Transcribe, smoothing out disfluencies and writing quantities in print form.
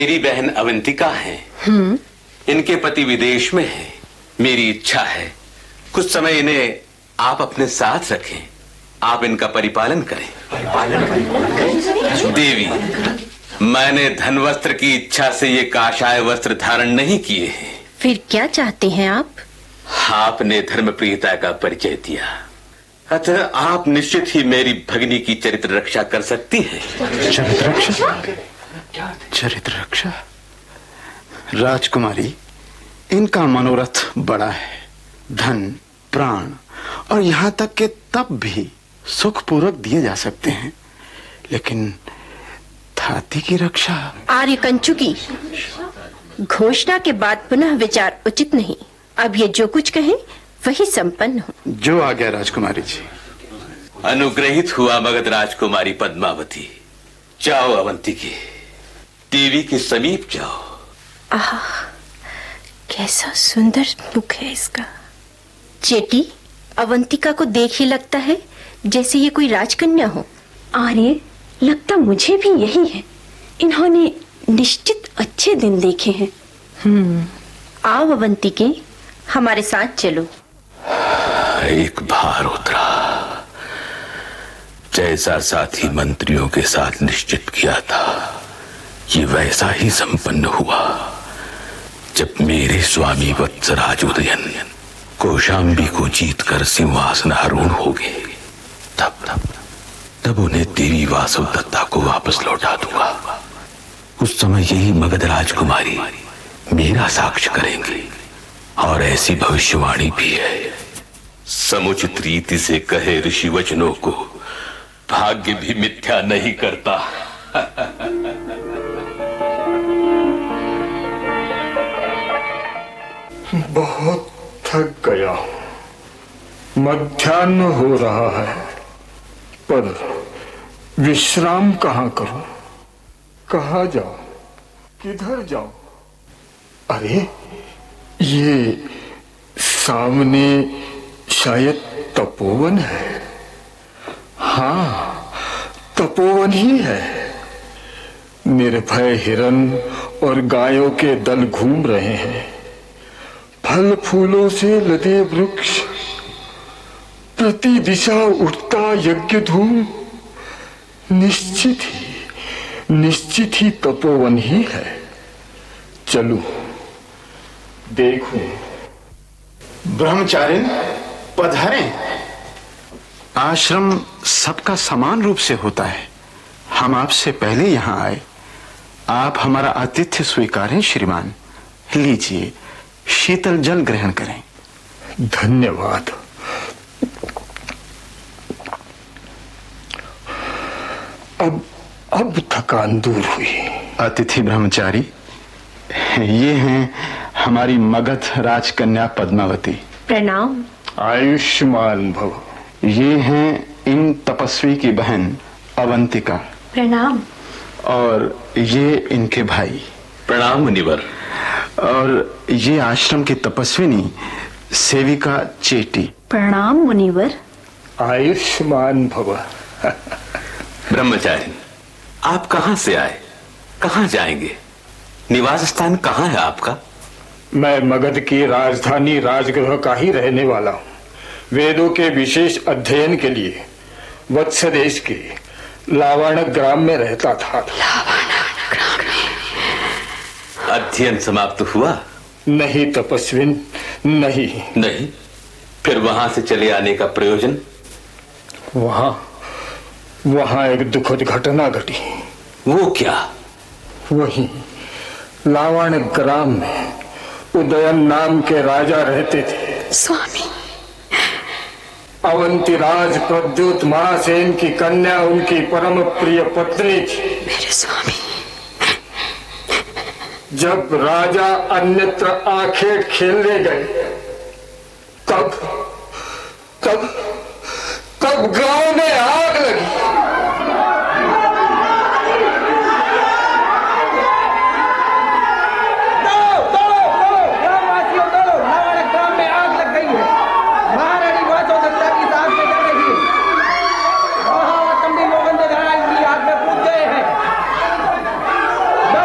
मेरी बहन अवंतिका है। इनके पति विदेश में है। मेरी इच्छा है कुछ समय इन्हें आप अपने साथ रखें, आप इनका परिपालन करें। देवी, मैंने धन वस्त्र की इच्छा से ये काषाय वस्त्र धारण नहीं किए हैं। फिर क्या चाहते हैं आप? आपने धर्म प्रियता का परिचय दिया, अतः आप निश्चित ही मेरी भगिनी की चरित्र रक्षा कर सकती हैं। चरित्र रक्षा? चरित्र रक्षा? राजकुमारी, इनका मनोरथ बड़ा है। धन, प्राण और यहाँ तक के तप भी सुखपूर्वक दिए जा सकते हैं, लेकिन धाती की रक्षा? आर्यकंचु की घोषणा के बाद पुनः विचार उचित नहीं। अब ये जो कुछ कहें वही संपन्न हो। जो आ गया राजकुमारी जी। अनुग्रहित हुआ मगध राजकुमारी पद्मावती। जाओ अवंतिके, देवी के समीप जाओ। आह, कैसा सुंदर मुख है इसका। चेटी, अवंतिका को देख ही लगता है जैसे ये कोई राजकन्या हो। आर्य, लगता मुझे भी यही है। इन्होंने निश्चित अच्छे दिन देखे हैं। आओ अवंतिके, हमारे साथ चलो। एक भार उतरा। जैसा साथी मंत्रियों के साथ निश्चित किया था, ये वैसा ही संपन्न हुआ। जब मेरे स्वामी वत्सराज उदयन कौशाम्बी को जीतकर सिंहासन आरूढ़ हो गए, तब उन्हें देवी वासवदत्ता को वापस लौटा दूंगा। उस समय यही मगध राजकुमारी मेरा साक्ष्य करेंगे, और ऐसी भविष्यवाणी भी है। समुचित रीति से कहे ऋषि वचनों को भाग्य भी मिथ्या नहीं करता। बहुत थक गया हूं। मध्याह्न हो रहा है, पर विश्राम कहाँ करूं? कहाँ जाऊं? किधर जाऊं? अरे, ये सामने शायद तपोवन है। हाँ, तपोवन ही है। निर्भय हिरन और गायों के दल घूम रहे हैं। फल फूलों से लदे वृक्ष, प्रति दिशा उठता यज्ञ धूम। निश्चित ही तपोवन ही है। चलूं, देखूं। ब्रह्मचारिण, पधारें। आश्रम सबका समान रूप से होता है। हम आपसे पहले यहाँ आए। आप हमारा आतिथ्य स्वीकारें श्रीमान। लीजिए, शीतल जल ग्रहण करें। धन्यवाद। अब थकान दूर हुई। अतिथि ब्रह्मचारी, ये हैं हमारी मगध राजकन्या पद्मावती। प्रणाम। आयुष्मान भव। ये हैं इन तपस्वी की बहन अवंतिका। प्रणाम। और ये इनके भाई। प्रणाम मुनिवर। और ये आश्रम की तपस्विनी सेविका चेटी। प्रणाम मुनिवर। आयुष्मान भव। ब्रह्मचारी, आप कहाँ से आए? कहाँ जाएंगे? निवास स्थान कहाँ है आपका? मैं मगध की राजधानी राजगृह का ही रहने वाला हूँ। वेदों के विशेष अध्ययन के लिए वत्स देश के लावाणक ग्राम में रहता था। अध्ययन समाप्त हुआ? नहीं तपस्विन, नहीं। फिर वहां से चले आने का प्रयोजन? वहां एक दुखद घटना घटी। वो क्या? वही लावाणक ग्राम में उदयन नाम के राजा रहते थे। स्वामी, अवंतिराज प्रद्युत महासेन की कन्या उनकी परम प्रिय पत्नी थी। मेरे स्वामी। जब राजा अन्यत्र आखेट खेलने गए, तब गांव में आग